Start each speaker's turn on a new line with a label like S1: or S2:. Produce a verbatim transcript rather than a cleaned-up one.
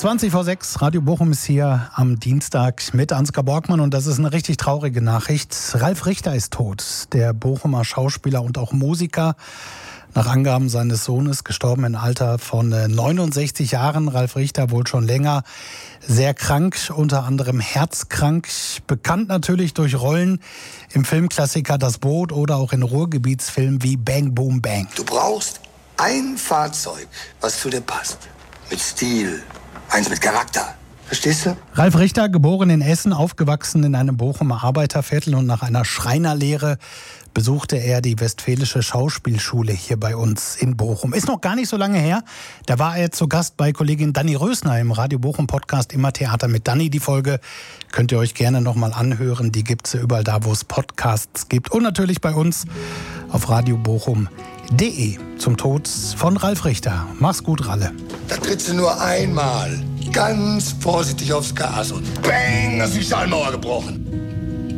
S1: zwanzig vor sechs, Radio Bochum ist hier am Dienstag mit Ansgar Borgmann und das ist eine richtig traurige Nachricht. Ralf Richter ist tot, der Bochumer Schauspieler und auch Musiker. Nach Angaben seines Sohnes gestorben im Alter von neunundsechzig Jahren. Ralf Richter wohl schon länger sehr krank, unter anderem herzkrank. Bekannt natürlich durch Rollen im Filmklassiker Das Boot oder auch in Ruhrgebietsfilmen wie Bang Boom Bang.
S2: Du brauchst ein Fahrzeug, was zu dir passt. Mit Stil. Eins mit Charakter. Verstehst du?
S1: Ralf Richter, geboren in Essen, aufgewachsen in einem Bochumer Arbeiterviertel und nach einer Schreinerlehre besuchte er die Westfälische Schauspielschule hier bei uns in Bochum. Ist noch gar nicht so lange her. Da war er zu Gast bei Kollegin Dani Rösner im Radio Bochum Podcast Immer Theater mit Dani. Die Folge könnt ihr euch gerne noch mal anhören. Die gibt es überall da, wo es Podcasts gibt. Und natürlich bei uns auf radio bochum punkt de zum Tod von Ralf Richter. Mach's gut, Ralle.
S2: Da trittst du nur einmal ganz vorsichtig aufs Gas und bang, ist die Stahlmauer gebrochen.